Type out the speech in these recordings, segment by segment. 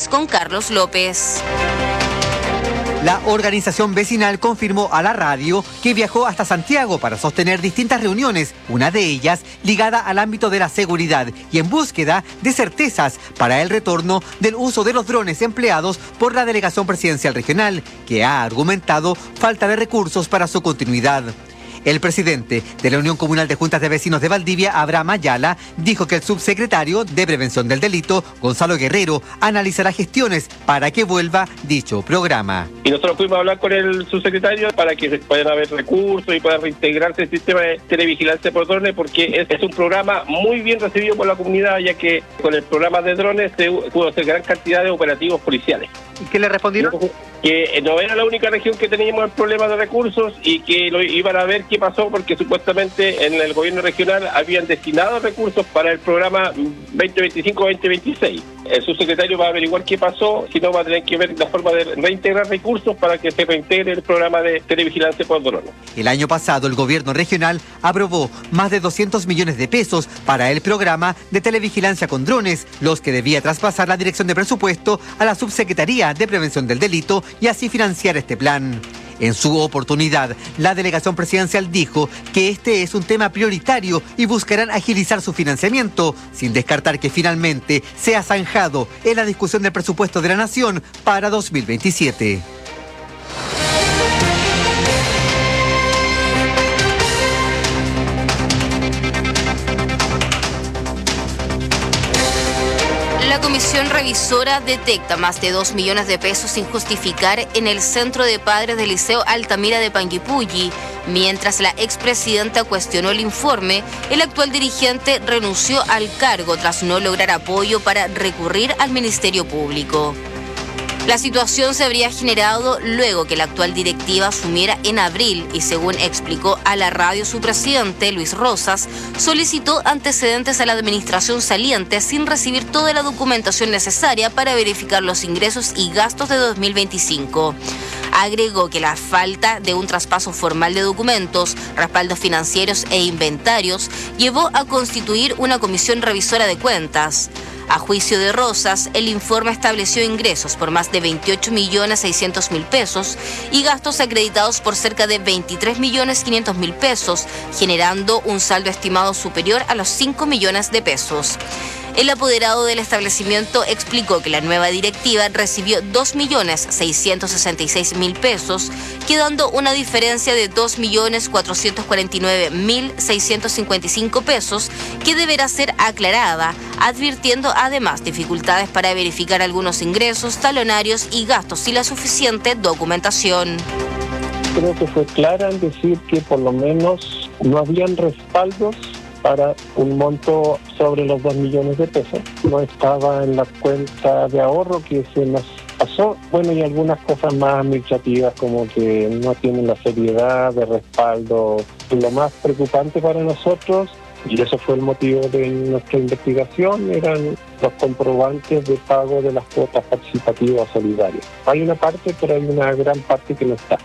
Deportes con Carlos López. La organización vecinal confirmó a la radio que viajó hasta Santiago para sostener distintas reuniones, una de ellas ligada al ámbito de la seguridad y en búsqueda de certezas para el retorno del uso de los drones empleados por la Delegación Presidencial Regional, que ha argumentado falta de recursos para su continuidad. El presidente de la Unión Comunal de Juntas de Vecinos de Valdivia, Abraham Ayala, dijo que el subsecretario de Prevención del Delito, Gonzalo Guerrero, analizará gestiones para que vuelva dicho programa. Y nosotros fuimos a hablar con el subsecretario para que puedan haber recursos y pueda reintegrarse el sistema de televigilancia por drones, porque es un programa muy bien recibido por la comunidad, ya que con el programa de drones se pudo hacer gran cantidad de operativos policiales. ¿Y qué le respondieron? Que no era la única región que teníamos el problema de recursos y que lo iban a ver qué pasó, porque supuestamente en el gobierno regional habían destinado recursos para el programa 2025-2026. El subsecretario va a averiguar qué pasó, si no va a tener que ver la forma de reintegrar recursos para que se reintegre el programa de televigilancia por drones. El año pasado el gobierno regional aprobó más de 200 millones de pesos para el programa de televigilancia con drones, los que debía traspasar la dirección de presupuesto a la Subsecretaría de Prevención del Delito y así financiar este plan. En su oportunidad, la delegación presidencial dijo que este es un tema prioritario y buscarán agilizar su financiamiento, sin descartar que finalmente sea zanjado en la discusión del presupuesto de la Nación para 2027. La comisión revisora detecta más de 2 millones de pesos sin justificar en el Centro de Padres del Liceo Altamira de Panguipulli. Mientras la expresidenta cuestionó el informe, el actual dirigente renunció al cargo tras no lograr apoyo para recurrir al Ministerio Público. La situación se habría generado luego que la actual directiva asumiera en abril y, según explicó a la radio su presidente, Luis Rosas, solicitó antecedentes a la administración saliente sin recibir toda la documentación necesaria para verificar los ingresos y gastos de 2025. Agregó que la falta de un traspaso formal de documentos, respaldos financieros e inventarios llevó a constituir una comisión revisora de cuentas. A juicio de Rosas, el informe estableció ingresos por más de 28.600.000 pesos y gastos acreditados por cerca de 23.500.000 pesos, generando un saldo estimado superior a los 5 millones de pesos. El apoderado del establecimiento explicó que la nueva directiva recibió 2.666.000 pesos, quedando una diferencia de 2.449.655 pesos que deberá ser aclarada, advirtiendo además dificultades para verificar algunos ingresos, talonarios y gastos sin la suficiente documentación. Creo que fue clara en decir que por lo menos no habían respaldos para un monto sobre los 2 millones de pesos. No estaba en la cuenta de ahorro que se nos pasó. Bueno, y algunas cosas más administrativas como que no tienen la seriedad de respaldo. Lo más preocupante para nosotros, y eso fue el motivo de nuestra investigación, eran los comprobantes de pago de las cuotas participativas solidarias. Hay una parte, pero hay una gran parte que no está.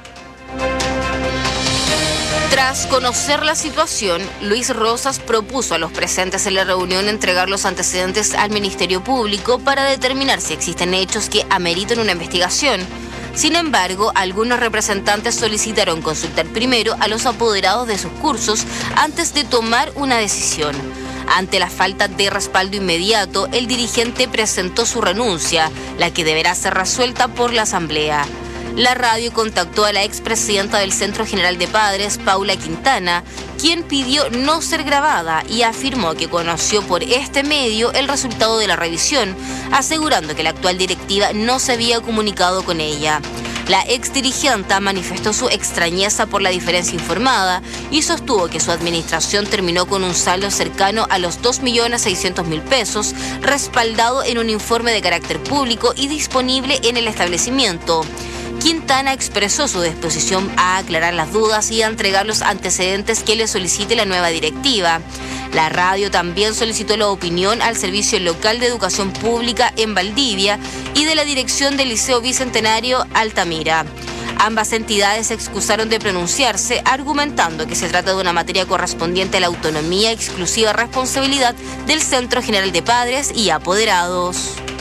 Tras conocer la situación, Luis Rosas propuso a los presentes en la reunión entregar los antecedentes al Ministerio Público para determinar si existen hechos que ameriten una investigación. Sin embargo, algunos representantes solicitaron consultar primero a los apoderados de sus cursos antes de tomar una decisión. Ante la falta de respaldo inmediato, el dirigente presentó su renuncia, la que deberá ser resuelta por la Asamblea. La radio contactó a la expresidenta del Centro General de Padres, Paula Quintana, quien pidió no ser grabada y afirmó que conoció por este medio el resultado de la revisión, asegurando que la actual directiva no se había comunicado con ella. La exdirigente manifestó su extrañeza por la diferencia informada y sostuvo que su administración terminó con un saldo cercano a los 2.600.000 pesos, respaldado en un informe de carácter público y disponible en el establecimiento. Quintana expresó su disposición a aclarar las dudas y a entregar los antecedentes que le solicite la nueva directiva. La radio también solicitó la opinión al Servicio Local de Educación Pública en Valdivia y de la dirección del Liceo Bicentenario Altamira. Ambas entidades se excusaron de pronunciarse, argumentando que se trata de una materia correspondiente a la autonomía y exclusiva responsabilidad del Centro General de Padres y Apoderados.